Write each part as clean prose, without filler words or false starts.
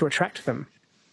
to attract them?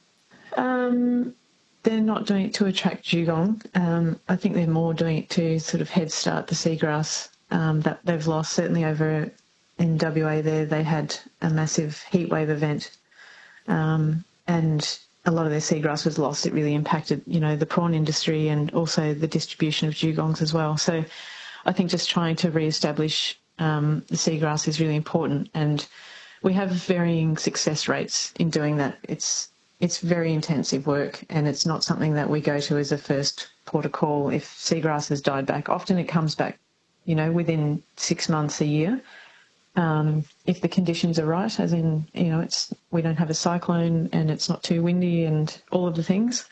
They're not doing it to attract dugong. I think they're more doing it to sort of head start the seagrass that they've lost. Certainly over in WA there, they had a massive heatwave event and a lot of their seagrass was lost. It really impacted, the prawn industry and also the distribution of dugongs as well. So I think just trying to re-establish the seagrass is really important, and we have varying success rates in doing that. It's very intensive work, and it's not something that we go to as a first port of call if seagrass has died back. Often it comes back, within 6 months, a year, if the conditions are right, as in, we don't have a cyclone and it's not too windy and all of the things.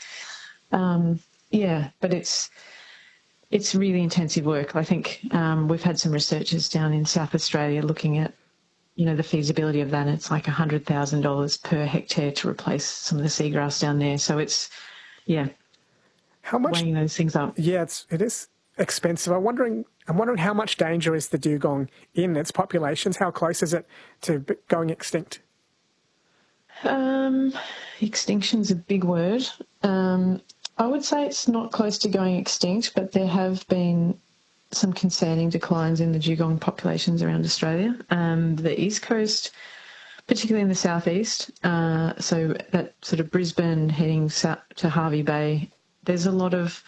But it's really intensive work. I think we've had some researchers down in South Australia looking at the feasibility of that. It's like $100,000 per hectare to replace some of the seagrass down there. So it's, how much weighing those things up. Yeah, it is expensive. I'm wondering how much danger is the dugong in its populations? How close is it to going extinct? Extinction's a big word. I would say it's not close to going extinct, but there have been some concerning declines in the dugong populations around Australia. The East Coast, particularly in the southeast, so that sort of Brisbane heading south to Hervey Bay, there's a lot of,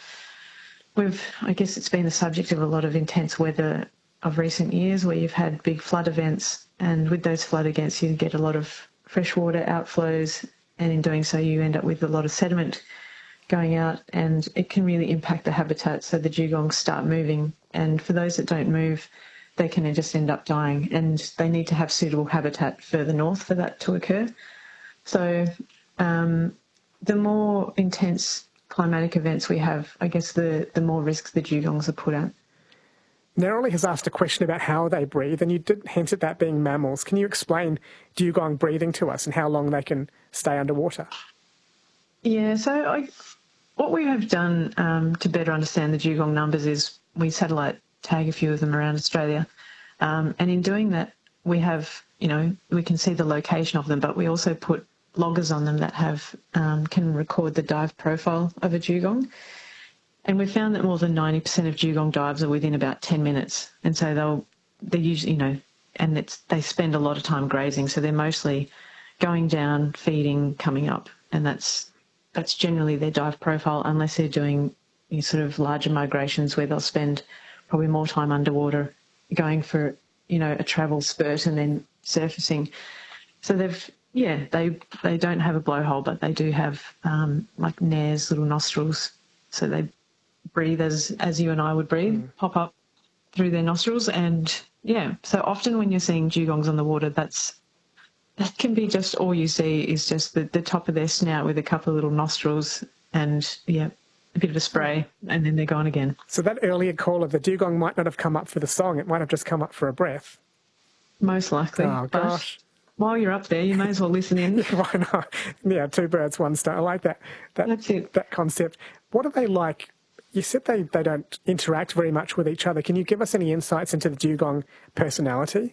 I guess it's been the subject of a lot of intense weather of recent years where you've had big flood events, and with those flood events you get a lot of freshwater outflows, and in doing so you end up with a lot of sediment going out, and it can really impact the habitat. So the dugongs start moving, and for those that don't move, they can just end up dying, and they need to have suitable habitat further north for that to occur. So the more intense climatic events we have, I guess the more risks the dugongs are put at. Neroli has asked a question about how they breathe, and you did hint at that being mammals. Can you explain dugong breathing to us and how long they can stay underwater? Yeah, so what we have done to better understand the dugong numbers is we satellite tag a few of them around Australia. And in doing that, we have, we can see the location of them, but we also put loggers on them that have can record the dive profile of a dugong. And we found that more than 90% of dugong dives are within about 10 minutes. And so they're usually, and they spend a lot of time grazing. So they're mostly going down, feeding, coming up. And that's generally their dive profile, unless they're doing sort of larger migrations where they'll spend probably more time underwater going for, a travel spurt and then surfacing. So they don't have a blowhole, but they do have like nares, little nostrils. So they breathe as you and I would breathe, pop up through their nostrils. And so often when you're seeing dugongs on the water, that can be just all you see is just the top of their snout with a couple of little nostrils and, a bit of a spray, and then they're gone again. So that earlier call of the dugong might not have come up for the song. It might have just come up for a breath. Most likely. Oh, gosh. But while you're up there, you may as well listen in. Yeah, why not? Yeah, two birds, one stone. I like that. That's it. That concept. What are they like? You said they don't interact very much with each other. Can you give us any insights into the dugong personality?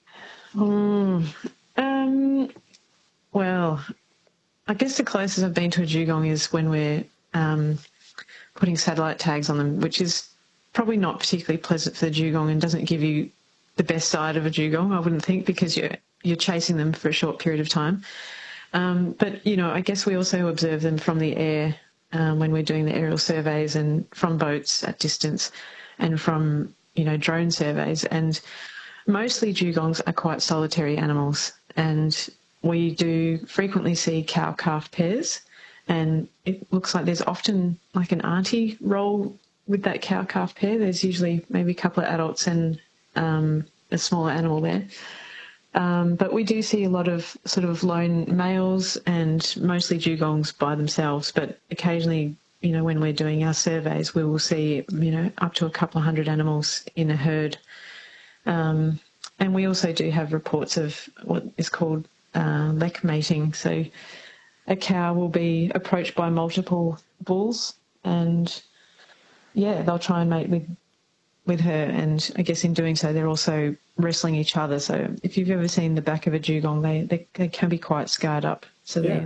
Well, I guess the closest I've been to a dugong is when we're putting satellite tags on them, which is probably not particularly pleasant for the dugong and doesn't give you the best side of a dugong, I wouldn't think, because you're chasing them for a short period of time. But, I guess we also observe them from the air when we're doing the aerial surveys, and from boats at distance, and from, drone surveys. And mostly dugongs are quite solitary animals, and we do frequently see cow-calf pairs, and it looks like there's often like an auntie role with that cow-calf pair. There's usually maybe a couple of adults and a smaller animal there. But we do see a lot of sort of lone males and mostly dugongs by themselves, but occasionally, when we're doing our surveys, we will see, up to a couple of hundred animals in a herd. And we also do have reports of what is called lek mating. So a cow will be approached by multiple bulls, and they'll try and mate with her, and I guess in doing so they're also wrestling each other. So if you've ever seen the back of a dugong, they can be quite scarred up. So